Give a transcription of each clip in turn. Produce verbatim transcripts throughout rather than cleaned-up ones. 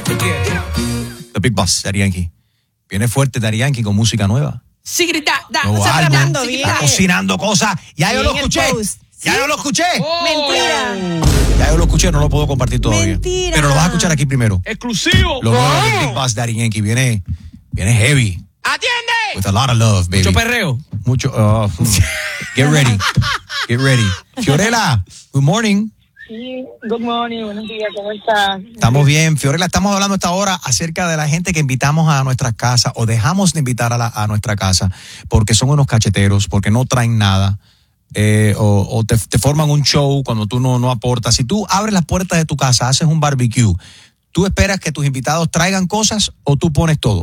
The Big Boss, Daddy Yankee. Viene fuerte Daddy Yankee con música nueva. Sí, grita, da, Nuevo está álbum, tratando está bien. cocinando cosas. Ya yo Bien lo escuché. Ya ¿Sí? yo lo escuché. Oh. Mentira. Ya yo lo escuché, no lo puedo compartir todavía. Mentira. Pero lo vas a escuchar aquí primero. Exclusivo. Lo nuevo de Big Boss, Daddy Yankee. Viene, viene heavy. ¡Atiende! With a lot of love, baby. Mucho perreo. Mucho. Uh, get ready. Get ready. Fiorella, good morning. Sí, good morning, buenos días, ¿cómo estás? Estamos bien. Fiorella, estamos hablando esta hora acerca de la gente que invitamos a nuestras casas o dejamos de invitar a, la, a nuestra casa porque son unos cacheteros, porque no traen nada. Eh, o o te, te forman un show cuando tú no, no aportas. Si tú abres las puertas de tu casa, haces un barbecue, ¿tú esperas que tus invitados traigan cosas o tú pones todo?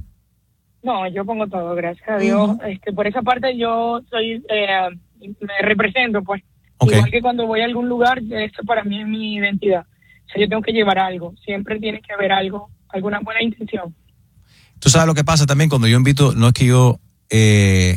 No, yo pongo todo, gracias a Dios. Uh-huh. Este, por esa parte yo soy, eh, me represento, pues. Okay. Igual que cuando voy a algún lugar, esto para mí es mi identidad. O sea, yo tengo que llevar algo. Siempre tiene que haber algo, alguna buena intención. Tú sabes lo que pasa también cuando yo invito, no es que yo, eh,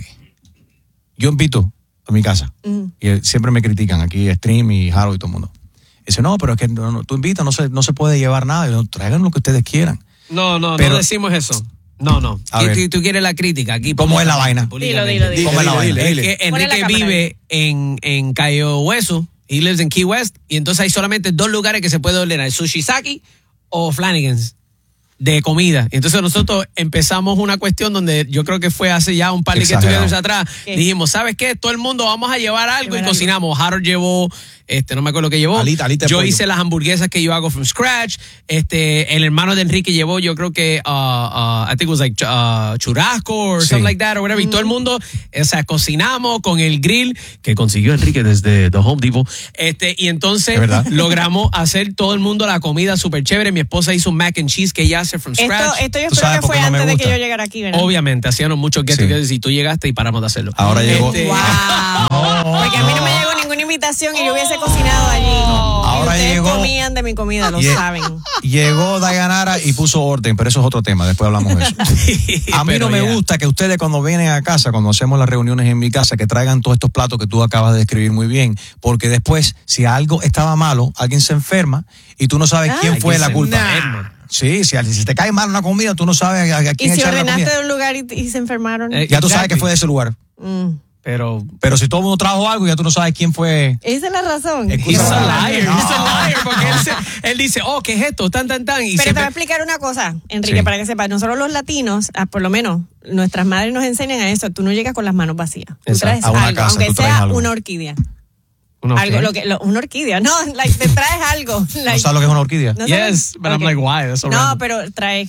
yo invito a mi casa. Uh-huh. Y siempre me critican aquí, Stream y Harold y todo el mundo. Dice, no, pero es que no, no, tú invitas, no se, no se puede llevar nada. Yo, traigan lo que ustedes quieran. No, no, pero, no decimos eso. No, no. Tú, tú quieres la crítica aquí. ¿Cómo es la vaina? Dilo, dilo, dilo. ¿Cómo es la vaina? Es que Enrique vive en, en Cayo Hueso. He lives in Key West. Y entonces hay solamente dos lugares que se puede ordenar: Sushizaki o Flanagan's de comida. Entonces nosotros empezamos una cuestión donde yo creo que fue hace ya un par de estudios atrás. ¿Qué? Dijimos, ¿sabes qué? Todo el mundo vamos a llevar algo y algo. Cocinamos. Harold llevó, este, no me acuerdo qué llevó. Alita, alita yo pollo. Hice las hamburguesas que yo hago from scratch. Este, el hermano de Enrique llevó, yo creo que, uh, uh, I think it was like uh, churrasco or sí. something like that or whatever. Mm. Y todo el mundo, o sea, cocinamos con el grill que consiguió Enrique desde The Home Depot. Este, y entonces logramos hacer todo el mundo la comida súper chévere. Mi esposa hizo un mac and cheese que ella hace from scratch. Esto, esto yo espero que fue no antes de que yo llegara aquí, ¿verdad? Obviamente, hacíamos muchos get together y tú llegaste y paramos de hacerlo. Ahora este, llegó. ¡Wow! No, porque a mí no me llegó ninguna invitación y yo hubiese cocinado allí. No, ahora y ustedes llegó. comían de mi comida, lo saben. Llegó Dayanara y puso orden, pero eso es otro tema, después hablamos de eso. Sí, a mí no me ya. gusta que ustedes cuando vienen a casa, cuando hacemos las reuniones en mi casa, que traigan todos estos platos que tú acabas de describir muy bien, porque después, si algo estaba malo, alguien se enferma y tú no sabes ah, quién fue la culpa. Nah. Sí, si, si te cae mal una comida, tú no sabes a, a quién echar la comida. ¿Y si ordenaste de un lugar y, y se enfermaron? Eh, ya tú sabes que fue de ese lugar. Mm. Pero, pero si todo el mundo trajo algo, ya tú no sabes quién fue. Esa es la razón. He's a liar. No. He's a liar. Porque él, se, él dice, oh, ¿qué es esto? Tan, tan, tan. Y pero siempre... te voy a explicar una cosa, Enrique, sí. para que sepas. Nosotros los latinos, por lo menos, nuestras madres nos enseñan a eso. Tú no llegas con las manos vacías. Tú traes a una algo, casa, aunque tú traes sea algo. una orquídea. ¿Una algo, lo que, lo, una orquídea. No, like, te traes algo. Like, ¿No sabes lo que es una orquídea? ¿No yes, but okay. I'm like, why? That's so no, random. pero traes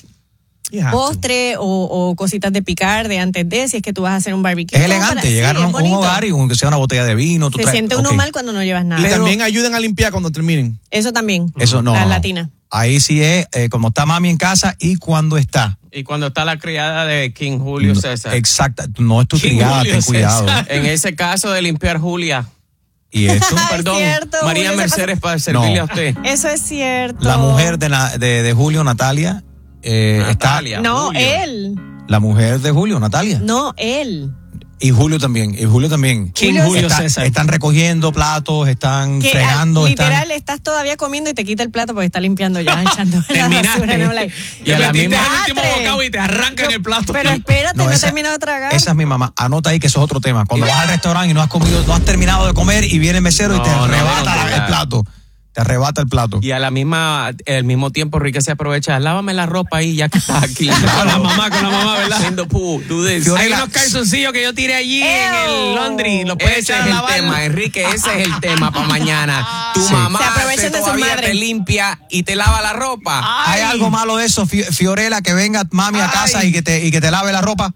postre o, o cositas de picar de antes de, si es que tú vas a hacer un barbecue. Es elegante, para, llegar sí, a un, un hogar y aunque sea una botella de vino. Tú Se traes, siente uno okay. mal cuando no llevas nada. Y pero, también ayuden a limpiar cuando terminen. Eso también. Eso no. Las no. latinas. Ahí sí es, eh, como está mami en casa y cuando está. Y cuando está la criada de King Julio no, César. Exacto, no es tu King criada, Julio ten cuidado. César. En ese caso de limpiar Julia. Y esto, perdón, cierto, María Julio Mercedes para servirle no. a usted. Eso es cierto. La mujer de, la, de, de Julio, Natalia, eh, Natalia. está. No, Julio. él. La mujer de Julio, Natalia. No, él. Y Julio también, y Julio también. King Julio, Julio está, César. Están recogiendo platos, están que, fregando. Literal, están... estás todavía comiendo y te quita el plato porque está limpiando ya, echando la basura. No, like, y a la misma el último bocado y te arrancan el plato. Pero espérate, no, no esa, he terminado de tragar. Esa es mi mamá. Anota ahí que eso es otro tema. Cuando vas al restaurante y no has comido, no has terminado de comer y viene el mesero no, y te no, arrebata no, no, el plato. Te arrebata el plato. Y a la misma, al mismo tiempo, Enrique se aprovecha, lávame la ropa ahí ya que estás aquí. Con la mamá, con la mamá, ¿verdad? Haciendo pu, Hay unos calzoncillos que yo tiré allí Ew. en el laundry. Los puedes ese echar es a lavar. el tema, Enrique, ese es el tema para mañana. Tu sí. mamá se te, todavía te limpia y te lava la ropa. Ay. ¿Hay algo malo de eso, Fiorella, que venga mami a casa y que te y que te lave la ropa?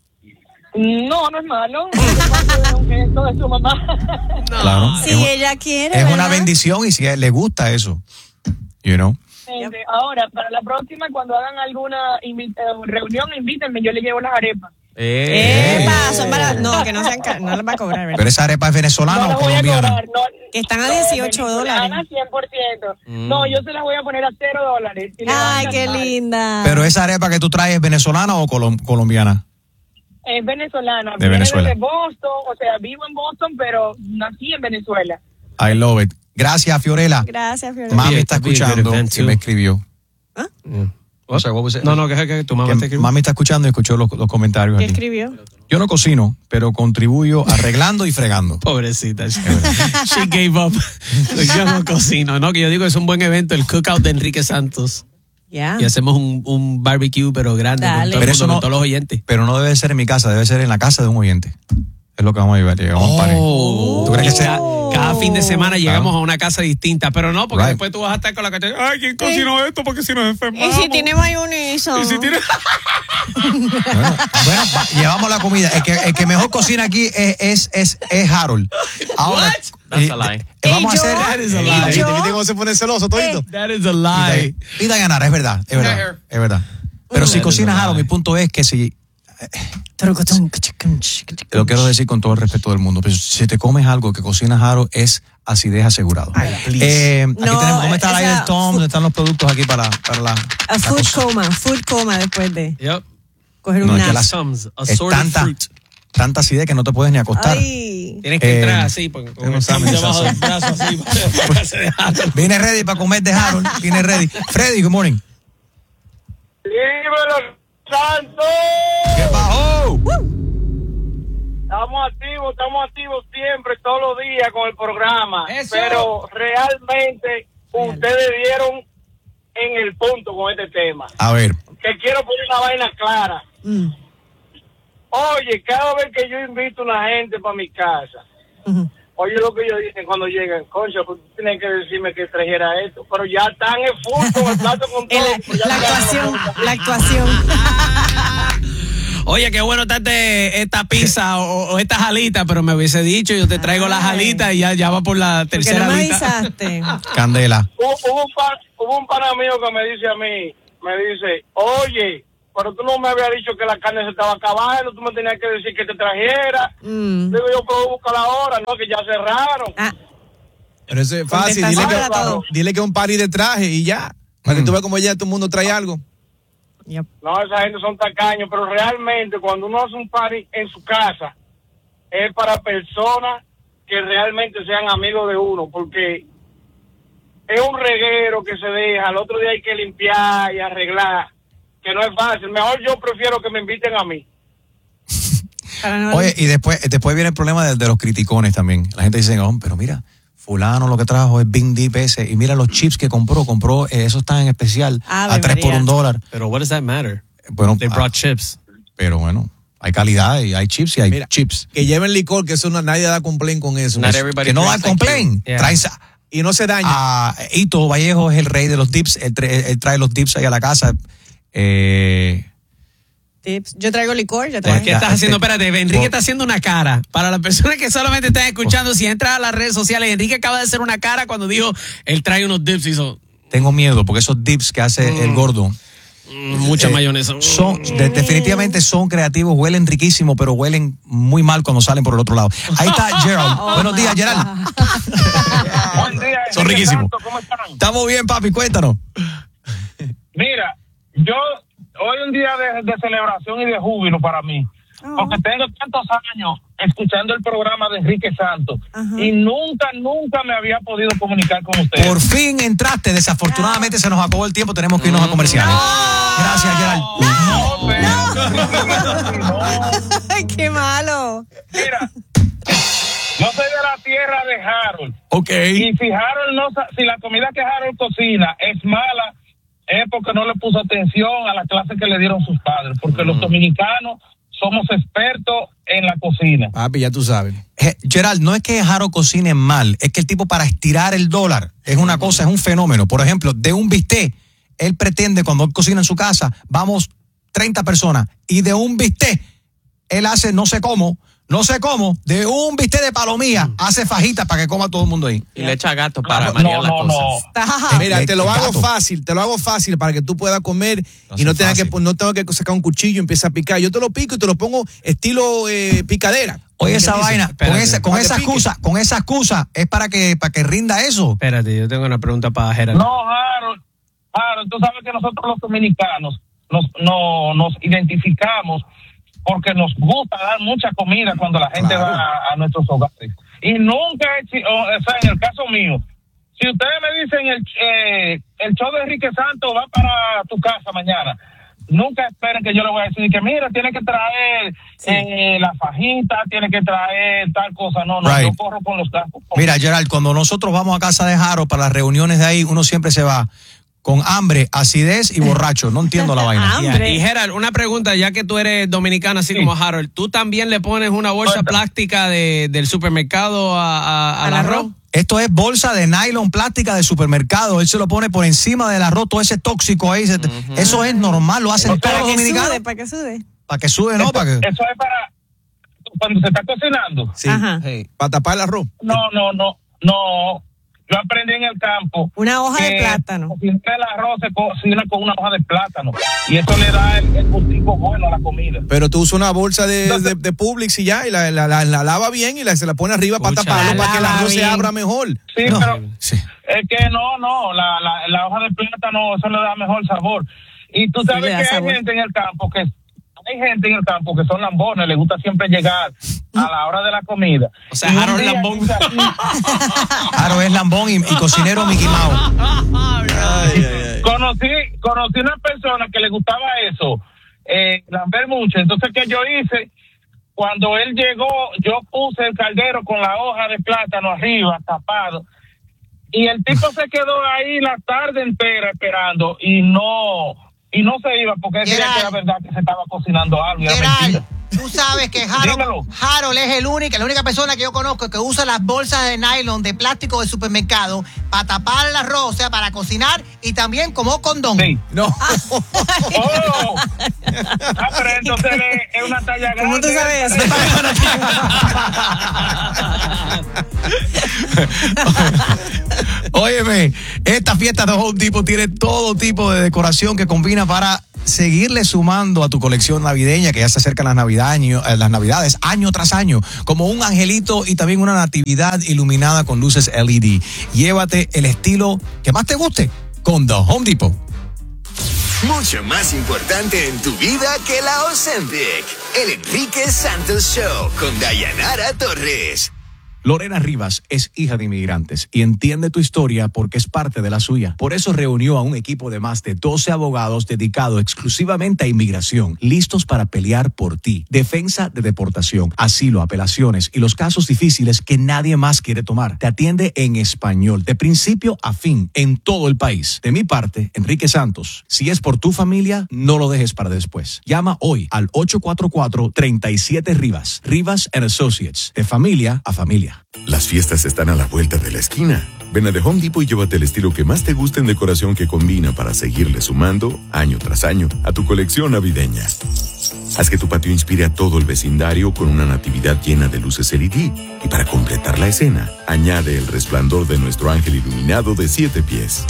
No, no es malo. Esto es su mamá. No. Claro. Si es, ella quiere, es ¿verdad? una bendición y si le gusta eso. You know. Ahora, para la próxima, cuando hagan alguna invita- reunión, invítenme, yo le llevo las arepas. Eh. Epa, son para, no, que no sean car- no las va a cobrar, ¿verdad? Pero esa arepa es venezolana no o colombiana. Cobrar, no, que están a no, dieciocho dólares. cien por ciento. Mm. No, yo se las voy a poner a cero dólares. Si Ay, qué mal. linda. Pero esa arepa que tú traes es venezolana o colom- colombiana. Es venezolana. De Venezuela. De Boston, o sea, vivo en Boston, pero nací en Venezuela. I love it. Gracias, Fiorella. Gracias, Fiorella. Mami está escuchando y me escribió. ¿Ah? Yeah. O sea, what was it? No, no, que, que, que tu mamá Que te escribió. mami está escuchando y escuchó los, los comentarios ¿Qué aquí. escribió? Yo no cocino, pero contribuyo arreglando y fregando. Pobrecita. She gave up. Yo no cocino, ¿no? Que yo digo es un buen evento, el cookout de Enrique Santos. Ya. Y hacemos un, un barbecue, pero grande, con, Dale. todo el Pero mundo, eso no- con todos los oyentes. Pero no debe ser en mi casa, debe ser en la casa de un oyente. Es lo que vamos a llevar. Llegamos a un party. Oh. ¿Tú crees que sea, Oh. cada fin de semana llegamos a una casa distinta, pero no, porque Right. después tú vas a estar con la calle. Ay, ¿quién cocinó esto? Porque si nos ¿Y enfermamos. si tiene mayonesa? ¿Y si tiene... Bueno, bueno, va, llevamos la comida. El que, el que mejor cocina aquí es, es, es, es Harold. Ahora, What? That's eh, a lie. eh, vamos ¿Y a hacer. yo? That is a ¿Y lie. ¿Viste, yo? viste cómo se pone celoso todito? That is a lie. Y Dayanara, es verdad, es verdad, es verdad. Pero si That is cocinas a Harold, lie. mi punto es que si lo quiero decir con todo el respeto del mundo, pero si te comes algo que cocinas Harold es acidez asegurado. Eh, aquí No, tenemos, ¿dónde está o la sea, del Tom? ¿Dónde están los productos aquí para, para la, A la food cosa? coma, food coma después de Yep. coger No, un es que nap. las- Comes es assorted tanta, fruit. tanta acidez que no te puedes ni acostar. Ay. Tienes que Eh, entrar así, con, con no el saben debajo esa del brazo así. para- para hacer algo. Viene ready para comer de Harold. Viene ready. Freddy, good morning. ¡Dímelo, Santo! ¿Qué bajó? Estamos activos, estamos activos siempre, todos los días con el programa. ¡Eso! Pero realmente ustedes dieron en el punto con este tema. A ver. Que quiero poner una vaina clara. Mm. Oye, cada vez que yo invito a una gente para mi casa, Ujú. oye lo que ellos dicen cuando llegan, concha, pues tú tienes que decirme que trajera esto, pero ya están en full con el plato con todo. El- pues ya la están- actuación, la actuación. Oye, qué bueno darte esta pizza o, o esta jalita, pero me hubiese dicho, yo te traigo la Ay. jalita y ya, ya va por la Porque tercera no me alita. avisaste. Candela. Hubo, hubo un pan, hubo un pana mío que me dice a mí, me dice, oye, pero tú no me habías dicho que la carne se estaba acabando, tú me tenías que decir que te trajera. Mm. Digo, yo puedo buscar la hora, no, que ya cerraron. Ah, Pero eso es fácil. Dile Contestación para que, todo. dile que es un party de traje y ya. Para que tú veas como ya todo el mundo trae algo. yep. No, esa gente son tacaños, pero realmente cuando uno hace un party en su casa, es para personas que realmente sean amigos de uno, porque es un reguero que se deja, al otro día hay que limpiar y arreglar, que no es fácil. Mejor yo prefiero que me inviten a mí. Para no- Oye, y después, después viene el problema de, de los criticones también. La gente dice, oh, pero mira, fulano lo que trajo es Big Deep ese. Y mira los chips que compró, compró, eh, esos están en especial Ave a tres por María. un dólar. Pero what does that matter? Bueno, They ah, brought chips. pero bueno, hay calidad y hay chips y hay Mira, chips. Que lleven licor, que eso no, nadie da complaint con eso. Not Eso- everybody Que no dan drinks like complaint. Yeah. Traen sa- Y no se daña. a Hito Vallejo es el rey de los dips. Él, tra- él trae los dips ahí a la casa. Eh, Tips. Yo traigo licor, yo ¿Por traigo. qué Ya, estás este- haciendo? Espérate, Enrique por- está haciendo una cara. Para las personas que solamente están escuchando, si entras a las redes sociales, Enrique acaba de hacer una cara cuando dijo, él trae unos dips y hizo tengo miedo porque esos dips que hace el gordo mm, mucha eh, mayonesa. son de- definitivamente son creativos, huelen riquísimo, pero huelen muy mal cuando salen por el otro lado. Ahí está Gerald. Oh Buenos my días, Gerald. Buen día, Son Enrique riquísimos. Santos, ¿cómo están? Estamos bien, papi, cuéntanos. Mira, yo hoy un día de, de celebración y de júbilo para mí, Oh. porque tengo tantos años escuchando el programa de Enrique Santos Ajá. y nunca, nunca me había podido comunicar con ustedes. Por fin entraste. Desafortunadamente se nos acabó el tiempo. Tenemos que irnos a comerciales. Gracias, Gerald. No, pero- no. Ay, qué malo. Mira, yo soy de la tierra de Harold. Ok. Y si Harold no, sa- si la comida que Harold cocina es mala, es porque no le puso atención a la clase que le dieron sus padres, porque los dominicanos somos expertos en la cocina. Papi, ya tú sabes. Je- Gerald, no es que Jaro cocine mal, es que el tipo para estirar el dólar es una cosa, es un fenómeno. Por ejemplo, de un bistec, él pretende cuando él cocina en su casa, vamos treinta personas, y de un bistec, él hace no sé cómo, no sé cómo, de un bistec de palomía, hace fajita para que coma todo el mundo ahí. Y le echa gato para No, marear no, las no, cosas. Está- Mira, Eh, te lo hago gato. fácil, te lo hago fácil para que tú puedas comer No y no es tengas que fácil. pon- no tengo que sacar un cuchillo y empieza a picar. Yo te lo pico y te lo pongo estilo eh, picadera. Oye, ¿Qué esa dices? vaina, con Espérate. esa, con Para que esa pique. excusa, con esa excusa, es para que, para que rinda eso. Espérate, yo tengo una pregunta para Gerald. No, Harold, Harold, tú sabes que nosotros los dominicanos nos, no, nos identificamos porque nos gusta dar mucha comida cuando la gente Claro. va a, a nuestros hogares. Y nunca he hecho, o sea, en el caso mío, si ustedes me dicen el, eh, el show de Enrique Santos va para tu casa mañana, nunca esperen que yo le voy a decir que mira, tiene que traer sí. eh, la fajita, tiene que traer tal cosa. No, no, right. Yo corro con los gastos. Mira, Gerald, cuando nosotros vamos a casa de Harold para las reuniones de ahí, uno siempre se va con hambre, acidez y borracho. No entiendo la vaina. Yeah. Y Gerald, una pregunta, ya que tú eres dominicana así sí. como Harold, ¿tú también le pones una bolsa Cuéntame. plástica de, del supermercado a, a, al arroz? Esto es bolsa de nylon plástica de supermercado. Él se lo pone por encima del arroz, todo ese tóxico ahí. Uh-huh. Eso es normal, lo hacen todos los dominicanos. ¿Para que sude? Para que sude, ¿no? Eso, para que... eso es para cuando se está cocinando. Sí. Ajá. Hey. Para tapar el arroz. No, no, no, no. Yo aprendí en el campo. Una hoja de plátano. Cocinar el arroz se cocina con una hoja de plátano. Y eso le da el, el gustico bueno a la comida. Pero tú usas una bolsa de, Entonces, de, de Publix y ya, y la, la, la, la lava bien y la, se la pone arriba para taparlo, para que el arroz bien. se abra mejor. Sí, no. pero sí. es que no, no, la, la, la hoja de plátano, eso le da mejor sabor. Y tú sabes sí, que hay sabor. gente en el campo que... Hay gente en el campo que son lambones, les gusta siempre llegar a la hora de la comida. O sea, Harold es lambón. Harold es lambón y, y cocinero Mickey Mouse. Ay, ay, ay. Conocí, conocí una persona que le gustaba eso, eh, lamber mucho. Entonces, ¿qué yo hice? Cuando él llegó, yo puse el caldero con la hoja de plátano arriba, tapado. Y el tipo se quedó ahí la tarde entera esperando y no... Y no se iba porque él creía que era verdad que se estaba cocinando algo. Y era mentira. Tú sabes que Harold, Harold es el único, la única persona que yo conozco que usa las bolsas de nylon de plástico del supermercado para tapar el arroz, o sea, para cocinar y también como condón. Sí. No. Oh. Ah, pero entonces es una talla grande. ¿Cómo tú sabes eso? Óyeme, esta fiesta de Home Depot tiene todo tipo de decoración que combina para seguirle sumando a tu colección navideña, que ya se acercan las navideño, eh, las navidades año tras año, como un angelito y también una natividad iluminada con luces L E D. Llévate el estilo que más te guste con The Home Depot. Mucho más importante en tu vida que la Ozempic. El Enrique Santos Show con Dayanara Torres. Lorena Rivas es hija de inmigrantes y entiende tu historia porque es parte de la suya. Por eso reunió a un equipo de más de doce abogados dedicados exclusivamente a inmigración, listos para pelear por ti. Defensa de deportación, asilo, apelaciones y los casos difíciles que nadie más quiere tomar. Te atiende en español, de principio a fin, en todo el país. De mi parte, Enrique Santos, si es por tu familia, no lo dejes para después. Llama hoy al ocho cuatro cuatro, tres siete Rivas. Rivas and Associates, de familia a familia. Las fiestas están a la vuelta de la esquina. Ven a The Home Depot y llévate el estilo que más te guste en decoración que combina para seguirle sumando, año tras año, a tu colección navideña. Haz que tu patio inspire a todo el vecindario con una natividad llena de luces L E D. Y para completar la escena, añade el resplandor de nuestro ángel iluminado de siete pies.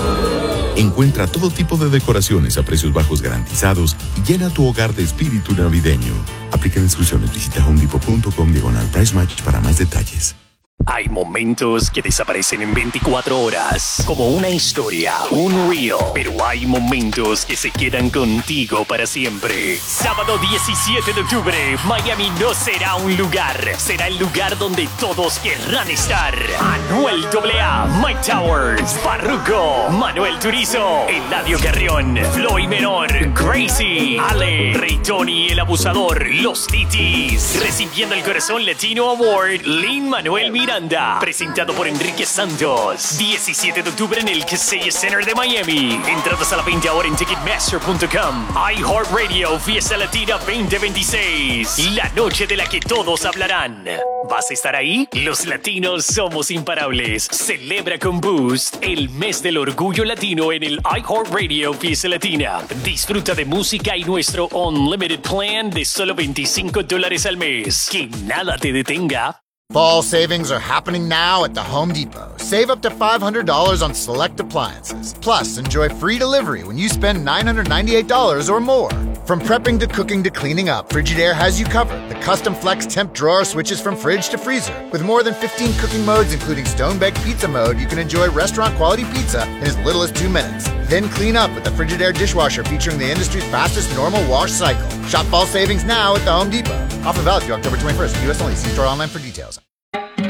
Encuentra todo tipo de decoraciones a precios bajos garantizados y llena tu hogar de espíritu navideño. Aplica instrucciones. Visita homedepot.com diagonal price match para más detalles. Hay momentos que desaparecen en veinticuatro horas, como una historia, un reel, pero hay momentos que se quedan contigo para siempre. Sábado diecisiete de octubre, Miami no será un lugar, será el lugar donde todos querrán estar. Anuel A A, Mike Towers, Farruko, Manuel Turizo, Eladio Carrión, Floyd Menor, Gracie, Ale, Rey Tony el Abusador, Los Titis, recibiendo el Corazón Latino Award, Lin-Manuel Miranda. Presentado por Enrique Santos. diecisiete de octubre en el Casella Center de Miami. Entradas a la venta ahora en ticketmaster punto com. iHeartRadio Fiesta Latina veinte veintiséis. La noche de la que todos hablarán. ¿Vas a estar ahí? Los latinos somos imparables. Celebra con Boost el mes del orgullo latino en el iHeartRadio Fiesta Latina. Disfruta de música y nuestro Unlimited Plan de solo veinticinco dólares al mes. Que nada te detenga. Fall savings are happening now at the Home Depot. Save up to five hundred dollars on select appliances. Plus, enjoy free delivery when you spend nine hundred ninety-eight dollars or more. From prepping to cooking to cleaning up, Frigidaire has you covered. The custom flex temp drawer switches from fridge to freezer. With more than fifteen cooking modes, including stone-baked pizza mode, you can enjoy restaurant-quality pizza in as little as two minutes. Then clean up with the Frigidaire dishwasher featuring the industry's fastest normal wash cycle. Shop fall savings now at the Home Depot. Offer valid through October twenty-first. U S only. See store online for details.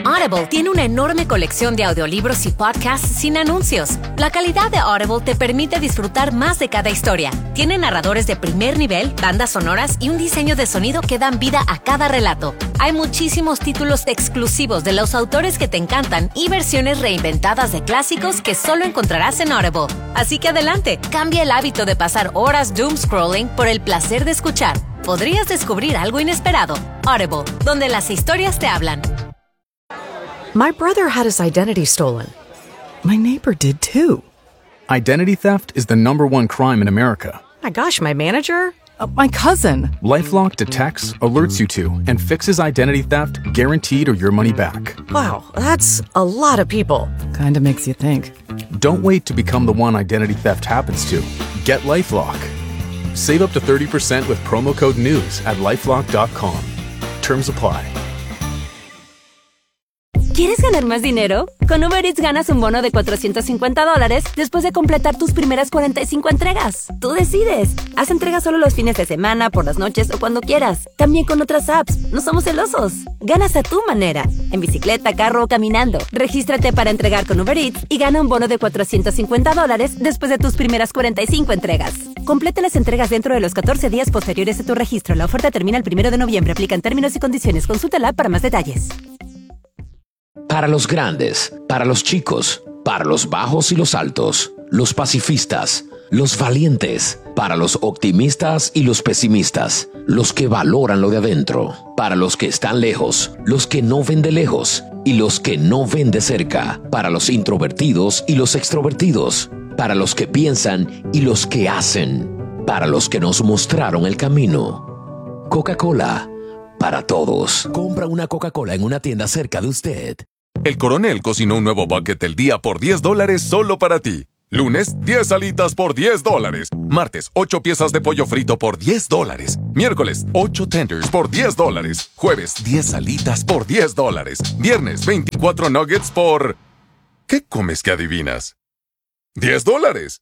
Audible tiene una enorme colección de audiolibros y podcasts sin anuncios. La calidad de Audible te permite disfrutar más de cada historia. Tiene narradores de primer nivel, bandas sonoras y un diseño de sonido que dan vida a cada relato. Hay muchísimos títulos exclusivos de los autores que te encantan y versiones reinventadas de clásicos que solo encontrarás en Audible. Así que adelante, cambia el hábito de pasar horas doom scrolling por el placer de escuchar. Podrías descubrir algo inesperado. Audible, donde las historias te hablan. My brother had his identity stolen. My neighbor did too. Identity theft is the number one crime in America. My gosh, my manager? Uh, my cousin. LifeLock detects, alerts you to, and fixes identity theft guaranteed or your money back. Wow, that's a lot of people. Kinda makes you think. Don't wait to become the one identity theft happens to. Get LifeLock. Save up to thirty percent with promo code NEWS at lifelock dot com. Terms apply. ¿Quieres ganar más dinero? Con Uber Eats ganas un bono de cuatrocientos cincuenta dólares después de completar tus primeras cuarenta y cinco entregas. Tú decides. Haz entregas solo los fines de semana, por las noches o cuando quieras. También con otras apps. No somos celosos. Ganas a tu manera. En bicicleta, carro o caminando. Regístrate para entregar con Uber Eats y gana un bono de cuatrocientos cincuenta dólares después de tus primeras cuarenta y cinco entregas. Completa las entregas dentro de los catorce días posteriores a tu registro. La oferta termina el primero de noviembre. Aplican términos y condiciones. Consulta la app para más detalles. Para los grandes, para los chicos, para los bajos y los altos, los pacifistas, los valientes, para los optimistas y los pesimistas, los que valoran lo de adentro, para los que están lejos, los que no ven de lejos y los que no ven de cerca, para los introvertidos y los extrovertidos, para los que piensan y los que hacen, para los que nos mostraron el camino. Coca-Cola, para todos. Compra una Coca-Cola en una tienda cerca de usted. El Coronel cocinó un nuevo bucket del día por diez dólares solo para ti. Lunes, diez alitas por diez dólares. Martes, ocho piezas de pollo frito por diez dólares. Miércoles, ocho tenders por diez dólares. Jueves, diez alitas por diez dólares. Viernes, veinticuatro nuggets por... ¿Qué comes que adivinas? diez dólares.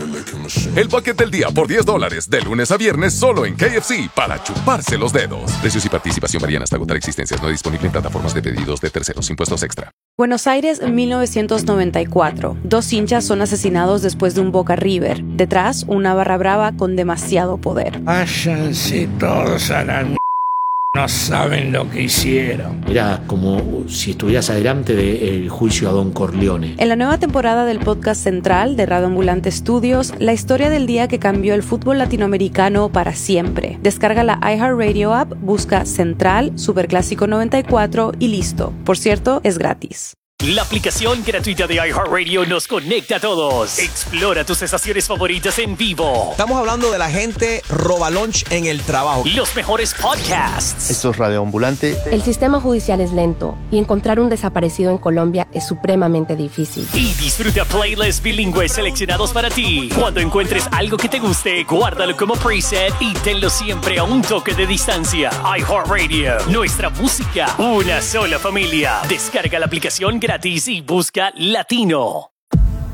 El bucket del día por diez dólares, de lunes a viernes solo en K F C, para chuparse los dedos. Precios y participación varían hasta agotar existencias. No disponible en plataformas de pedidos de terceros. Impuestos extra. Buenos Aires, mil novecientos noventa y cuatro. Dos hinchas son asesinados después de un Boca River. Detrás, una barra brava con demasiado poder. Váyanse todos a la m***. No saben lo que hicieron. Era como si estuvieras adelante del juicio a Don Corleone. En la nueva temporada del podcast central de Radio Ambulante Studios, la historia del día que cambió el fútbol latinoamericano para siempre. Descarga la iHeartRadio app, busca Central, Superclásico noventa y cuatro y listo. Por cierto, es gratis. La aplicación gratuita de iHeartRadio nos conecta a todos. Explora tus estaciones favoritas en vivo. Estamos hablando de la gente roba lunch en el trabajo. Los mejores podcasts. Esto es Radio Ambulante. El sistema judicial es lento y encontrar un desaparecido en Colombia es supremamente difícil. Y disfruta playlists bilingües seleccionados para ti. Cuando encuentres algo que te guste, guárdalo como preset y tenlo siempre a un toque de distancia. iHeartRadio. Nuestra música. Una sola familia. Descarga la aplicación gratis y busca Latino.